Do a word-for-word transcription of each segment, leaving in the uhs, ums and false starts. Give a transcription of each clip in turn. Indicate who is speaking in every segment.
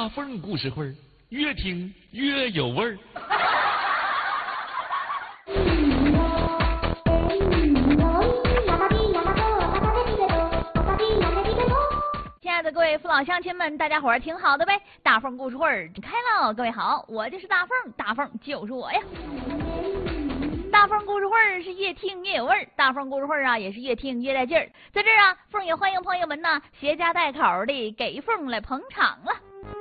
Speaker 1: 大凤故事会，越听越有味儿。
Speaker 2: 亲爱的各位父老乡亲们，大家伙儿挺好的呗？大凤故事会开了，各位好，我就是大凤，大凤就是我呀。大凤故事会是越听越有味儿，大凤故事会啊也是越听越带劲儿。在这儿啊，凤也欢迎朋友们呢携家带口的给凤来捧场了。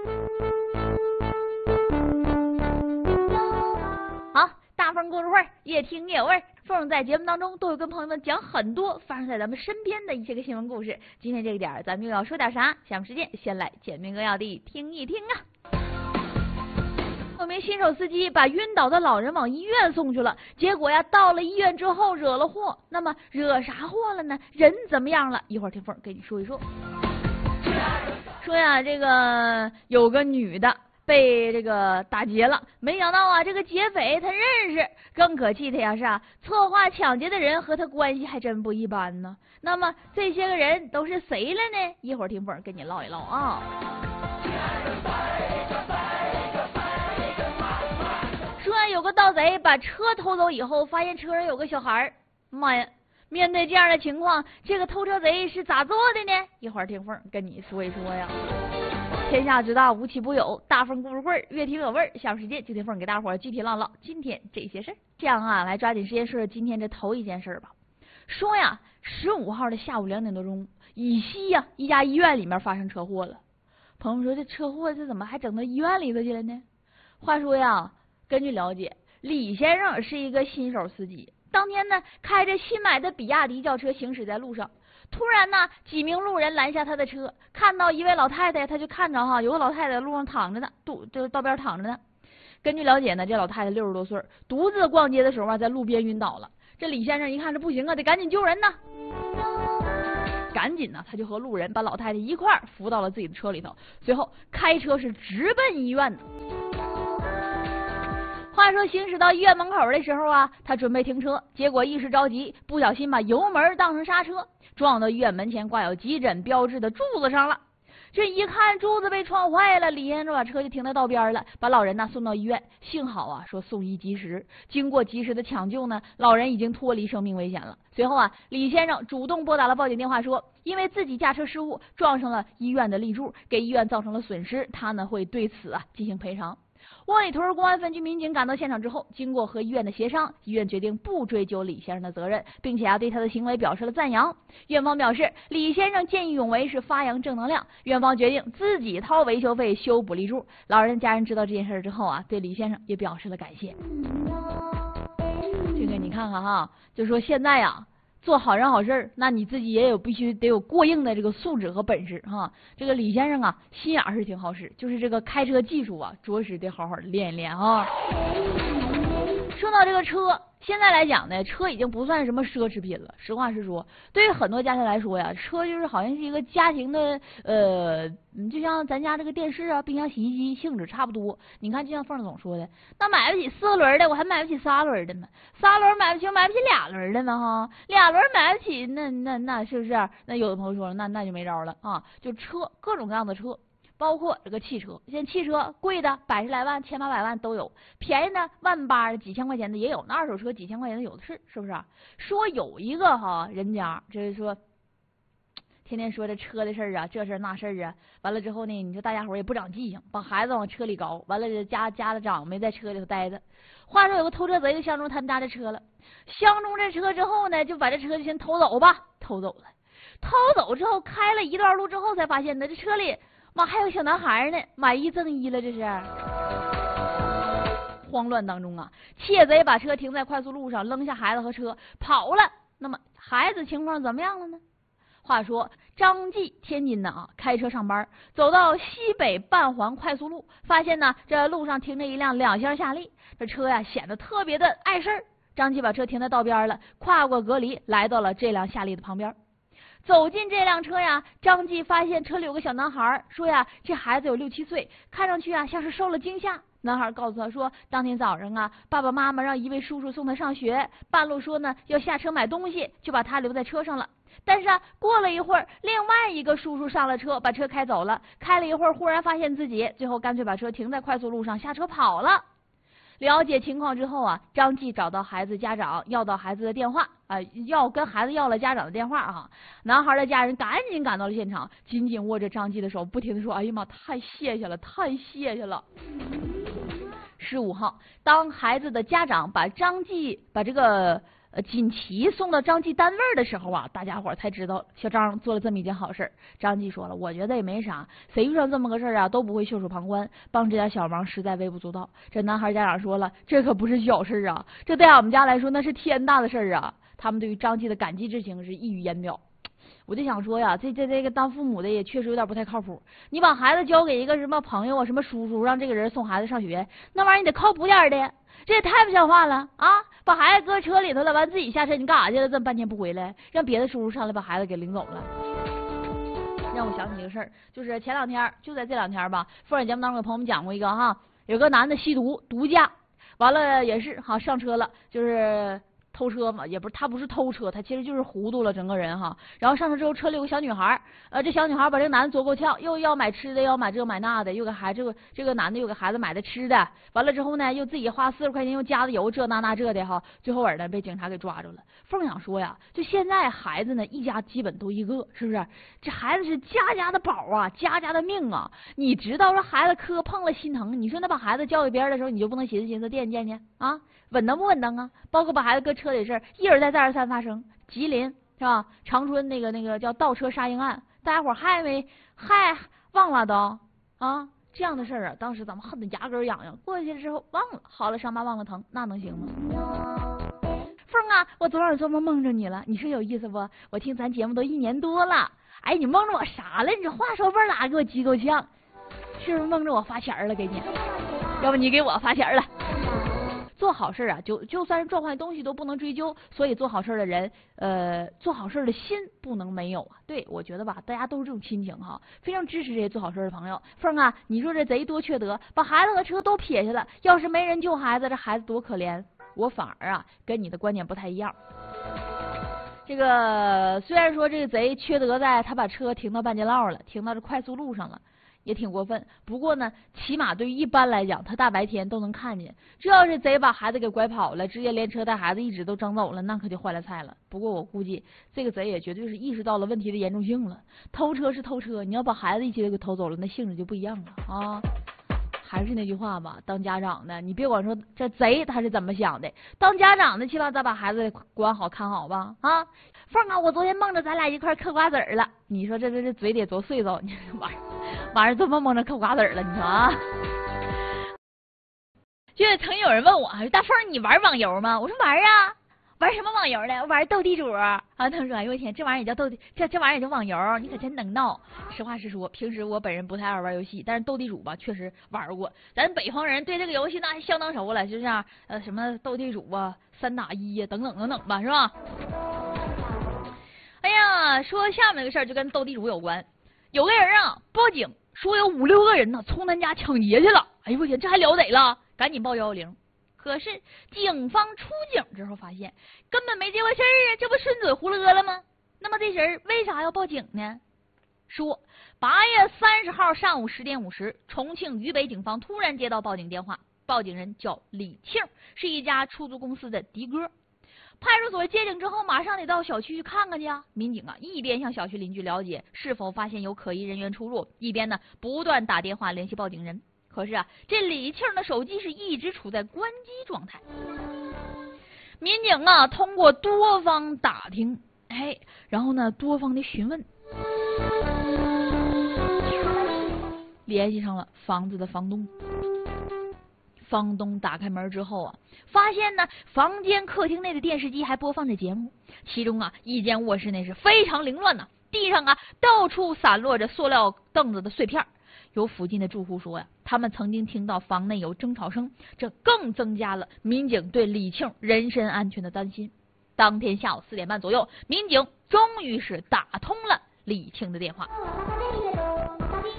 Speaker 2: 好，大凤故事会越听越有味儿。凤在节目当中都会跟朋友们讲很多发生在咱们身边的一些个新闻故事。今天这个点儿，咱们又要说点啥？下面时间先来简明扼要地听一听啊。有名新手司机把晕倒的老人往医院送去了，结果呀，到了医院之后惹了祸。那么惹啥祸了呢？人怎么样了？一会儿听凤给你说一说。说呀，这个有个女的被这个打劫了，没想到啊，这个劫匪他认识。更可气的呀是啊，策划抢劫的人和他关系还真不一般呢。那么这些个人都是谁了呢？一会儿听凤跟你唠一唠啊。说有个盗贼把车偷走以后，发现车上有个小孩，妈呀！面对这样的情况，这个偷车贼是咋做的呢？一会儿听凤跟你说一说呀。天下之大，无奇不有，大凤故事会越听有味儿。下面时间就听凤给大伙儿具体唠唠今天这些事儿。这样啊，来抓紧时间说说今天这头一件事吧。说呀，十五号的下午两点多钟，乙西呀一家医院里面发生车祸了。朋友说这车祸这怎么还整到医院里头去了呢？话说呀，根据了解，李先生是一个新手司机，当天呢开着新买的比亚迪轿车行驶在路上，突然呢几名路人拦下他的车，看到一位老太太，他就看着哈有个老太太在路上躺着呢，路就道边躺着呢。根据了解呢，这老太太六十多岁，独自逛街的时候啊，在路边晕倒了。这李先生一看这不行啊，得赶紧救人呐。赶紧呢，他就和路人把老太太一块儿扶到了自己的车里头，随后开车是直奔医院的。话说行驶到医院门口的时候啊，他准备停车，结果一时着急，不小心把油门当成刹车，撞到医院门前挂有急诊标志的柱子上了。这一看柱子被撞坏了，李先生把车就停在道边了，把老人呢送到医院。幸好啊，说送医及时，经过及时的抢救呢，老人已经脱离生命危险了。随后啊，李先生主动拨打了报警电话，说因为自己驾车失误撞上了医院的立柱，给医院造成了损失，他呢会对此啊进行赔偿。窝里屯公安分局民警赶到现场之后，经过和医院的协商，医院决定不追究李先生的责任，并且啊对他的行为表示了赞扬。院方表示，李先生见义勇为是发扬正能量，院方决定自己掏维修费修补立柱。老人家人知道这件事之后啊，对李先生也表示了感谢。这个你看看哈，就说现在呀、啊。做好人好事，那你自己也有必须得有过硬的这个素质和本事哈。这个李先生啊，心眼是挺好使，就是这个开车技术啊，着实得好好练一练啊。说到这个车，现在来讲呢，车已经不算什么奢侈品了。实话实说，对于很多家庭来说呀，车就是好像是一个家庭的呃，就像咱家这个电视啊、冰箱、洗衣机性质差不多。你看，就像凤总说的，那买不起四轮的，我还买不起仨轮的呢。仨轮买不起，我买不起俩轮的呢哈。俩轮买不起，那那那是不是？那有的朋友说了，那那就没招了啊。就车，各种各样的车。包括这个汽车，现在汽车贵的百十来万、千八百万都有，便宜的万八几千块钱的也有，那二手车几千块钱的有的是，是不是？说有一个哈人家，就是说天天说这车的事儿啊，这事儿那事儿啊，完了之后呢，你说大家伙也不长记性，把孩子往车里搞，完了家家的长没在车里头待着。话说有个偷车贼就相中他们家这车了，相中这车之后呢，就把这车就先偷走吧，偷走了。偷走之后开了一段路之后才发现呢，这车里妈还有小男孩呢，买一赠一了，这是。慌乱当中啊，窃贼把车停在快速路上，扔下孩子和车跑了。那么孩子情况怎么样了呢？话说张继天津的啊，开车上班，走到西北半环快速路，发现呢这路上停着一辆两厢夏利，这车呀显得特别的碍事儿。张继把车停在道边了，跨过隔离，来到了这辆夏利的旁边。走进这辆车呀，张继发现车里有个小男孩，说呀这孩子有六七岁，看上去啊像是受了惊吓。 男孩告诉他说，当天早上啊，爸爸妈妈让一位叔叔送他上学，半路说呢要下车买东西，就把他留在车上了。但是啊，过了一会儿，另外一个叔叔上了车，把车开走了。开了一会儿，忽然发现自己，最后干脆把车停在快速路上，下车跑了。了解情况之后啊，张继找到孩子家长，要到孩子的电话啊、呃，要跟孩子要了家长的电话啊。男孩的家人赶紧赶到了现场，紧紧握着张继的手，不停的说：“哎呀妈，太谢谢了，太谢谢了。”十五号，当孩子的家长把张继把这个呃锦旗送到张继单位的时候啊，大家伙才知道小张做了这么一件好事。张继说了，我觉得也没啥，谁遇上这么个事儿啊都不会袖手旁观，帮这点小忙实在微不足道。这男孩家长说了，这可不是小事啊，这对俺们家来说那是天大的事儿啊。他们对于张继的感激之情是溢于言表。我就想说呀，这这这个当父母的也确实有点不太靠谱。你把孩子交给一个什么朋友啊、什么叔叔，让这个人送孩子上学，那玩意儿你得靠谱点的，这也太不像话了啊！把孩子搁车里头了，完自己下车，你干啥去了？这么半天不回来，让别的叔叔上来把孩子给领走了。让我想起一个事儿，就是前两天，就在这两天吧，妇产节目当中给朋友们讲过一个哈，有个男的吸毒毒驾，完了也是哈上车了，就是偷车嘛，也不是他不是偷车，他其实就是糊涂了整个人哈。然后上车之后，车里有个小女孩，呃，这小女孩把这个男的做够呛，又要买吃的，要买这买那的，又给孩这个这个男的又给孩子买的吃的，完了之后呢，又自己花四十块钱又加的油，这那那这的哈，最后儿呢被警察给抓着了。凤想说呀，就现在孩子呢，一家基本都一个，是不是？这孩子是家家的宝啊，家家的命啊。你知道说孩子磕碰了心疼，你说那把孩子交给别人的时候，你就不能寻思寻思惦记惦记啊？稳当不稳当啊？包括把孩子搁车里的事儿，一而再再而三发生。吉林是吧？长春那个那个叫倒车杀婴案，大家伙还没还忘了都啊？这样的事儿啊，当时咱们恨得牙根痒痒。过去了之后忘了，好了伤疤忘了疼，那能行吗？凤啊，我昨晚做梦梦着你了，你说有意思不？我听咱节目都一年多了，哎，你梦着我啥了？你这话说半拉给我急够呛，是不是梦着我发钱了给你？要不你给我发钱了？做好事啊，就就算是撞坏东西都不能追究，所以做好事的人，呃，做好事的心不能没有啊。对，我觉得吧，大家都是这种亲情哈，非常支持这些做好事的朋友。凤啊，你说这贼多缺德，把孩子和车都撇下了，要是没人救孩子，这孩子多可怜。我反而啊，跟你的观点不太一样。这个虽然说这个贼缺德在他把车停到半截道了，停到这快速路上了。也挺过分，不过呢，起码对于一般来讲，他大白天都能看见。这要是贼把孩子给拐跑了，直接连车带孩子一直都整走了，那可就坏了菜了。不过我估计这个贼也绝对是意识到了问题的严重性了。偷车是偷车，你要把孩子一起给偷走了，那性质就不一样了啊。还是那句话吧，当家长的，你别管说这贼他是怎么想的，当家长的起码咱把孩子管好看好吧啊。凤啊，我昨天梦着咱俩一块嗑瓜子儿了，你说这这这嘴得多碎叨，你晚上晚上做梦梦着嗑瓜子儿了，你说啊？就曾经有人问我，大凤你玩网游吗？我说玩啊，玩什么网游呢？我玩斗地主啊。他说哎呦我天，这玩意儿也叫斗地，这这玩意儿也叫网游，你可真能闹。实话实说，平时我本人不太爱玩游戏，但是斗地主吧确实玩过。咱北方人对这个游戏那还相当熟了，就像呃什么斗地主啊、三打一呀、等等等等吧，是吧？哎呀，说下面这个事儿就跟斗地主有关。有个人啊报警说有五六个人呢冲他家抢劫去了。哎呦我天，这还了得了，赶紧报一一零。可是警方出警之后发现根本没这回事儿啊，这不顺嘴胡了了吗？那么这人为啥要报警呢？说八月三十号上午十点五十，重庆渝北警方突然接到报警电话，报警人叫李庆，是一家出租公司的的哥。派出所接警之后，马上得到小区去看看去啊。民警啊，一边向小区邻居了解是否发现有可疑人员出入，一边呢不断打电话联系报警人。可是啊，这李庆的手机是一直处在关机状态。民警啊，通过多方打听，哎，然后呢，多方的询问，联系上了房子的房东。房东打开门之后啊，发现呢房间客厅内的电视机还播放着节目，其中啊一间卧室内是非常凌乱呢，地上啊到处散落着塑料凳子的碎片。有附近的住户说呀，他们曾经听到房内有争吵声，这更增加了民警对李庆人身安全的担心。当天下午四点半左右，民警终于是打通了李庆的电话。咋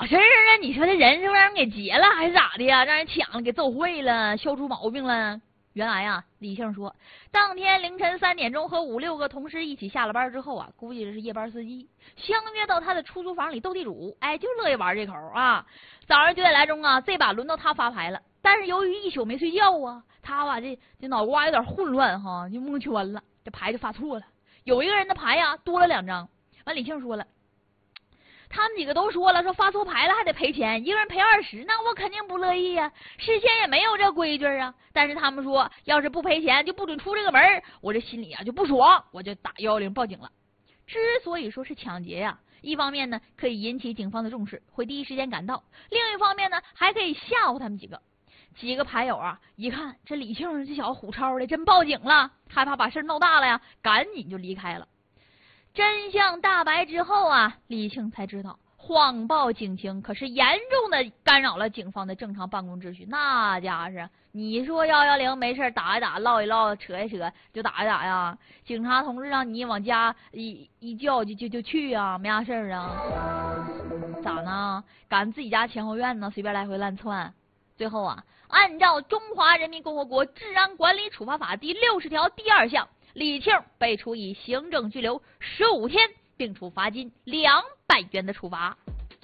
Speaker 2: 事儿啊？你说这人是不是让人给劫了，还是咋的呀？让人抢了，给揍坏了，消出毛病了？原来啊，李庆说，当天凌晨三点钟和五六个同事一起下了班之后啊，估计是夜班司机，相约到他的出租房里斗地主，哎，就乐意玩这口啊。早上九点来钟啊，这把轮到他发牌了，但是由于一宿没睡觉啊，他吧这这脑瓜有点混乱哈，就蒙圈了，这牌就发错了。有一个人的牌呀、啊、多了两张，完李庆说了。他们几个都说了，说发错牌了还得赔钱，一个人赔二十，那我肯定不乐意呀、啊。事先也没有这规矩啊。但是他们说，要是不赔钱就不准出这个门，我这心里啊就不爽，我就打幺幺零报警了。之所以说是抢劫呀、啊，一方面呢可以引起警方的重视，会第一时间赶到；另一方面呢还可以吓唬他们几个。几个牌友啊，一看这李庆这小子虎超的，真报警了，害怕把事闹大了呀，赶紧就离开了。真相大白之后啊，李庆才知道谎报警情可是严重的干扰了警方的正常办公秩序。那家是你说幺幺零没事打一打，唠一唠，扯一扯就打一打呀，警察同志让你往家一一叫就就就去啊，没啥事儿啊，咋呢？赶自己家前后院呢，随便来回乱窜。最后啊，按照《中华人民共和国治安管理处罚法》第六十条第二项，李庆被处以行政拘留十五天，并处罚金两百元的处罚。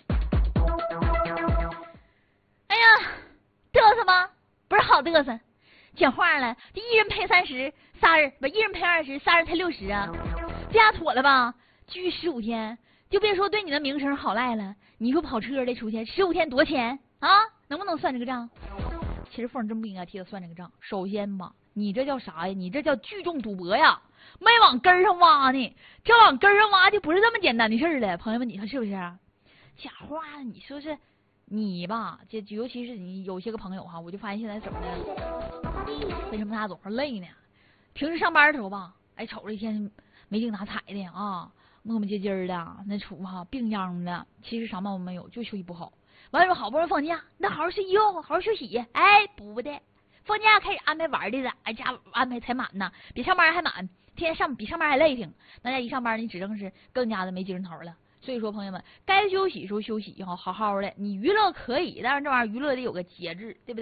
Speaker 2: 哎呀，嘚瑟吗？不是好嘚瑟，讲话了，这一人赔三十，仨人不一人赔二十，仨人赔六十啊，这下妥了吧？拘十五天，就别说对你的名声好赖了。你说跑车的出去十五天多钱啊？能不能算这个账？其实凤真不应该替他算这个账。首先吧，你这叫啥呀？你这叫聚众赌博呀，没往根上挖呢。这往根上挖就不是这么简单的事儿了，朋友们，你说是不是？假话，你说是你吧？这尤其是你有些个朋友哈，我就发现现在怎么的？为什么他总是累呢？平时上班的时候吧，哎，瞅着一天没精打采的啊，磨磨唧唧的，那处哈病秧的，其实啥毛病没有，就休息不好。完了好不容易放假，那好好睡觉，好好休息。哎，不的，放假开始安排玩的了，哎家安排才满呢，比上班还满，天天上比上班还累挺。那家一上班，你指定是更加的没精神头了。所以说，朋友们，该休息时候休息哈，好好的。你娱乐可以，但是这玩意儿娱乐得有个节制，对不对？